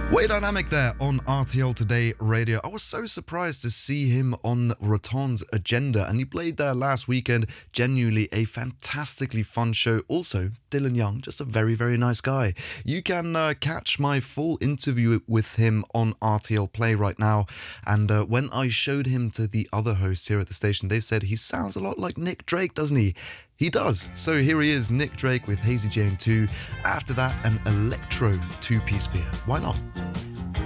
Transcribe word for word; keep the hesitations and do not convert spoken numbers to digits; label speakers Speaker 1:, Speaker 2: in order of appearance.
Speaker 1: Way Dynamic there on R T L Today Radio. I was so surprised to see him on Roton's agenda, and he played there last weekend. Genuinely a fantastically fun show. Also, Dylan Young, just a very, very nice guy. You can uh, catch my full interview with him on R T L Play right now. And uh, when I showed him to the other hosts here at the station, they said he sounds a lot like Nick Drake, doesn't he? He does. So here he is, Nick Drake with Hazy Jane two. After that, an electro two-piece sphere. Why not?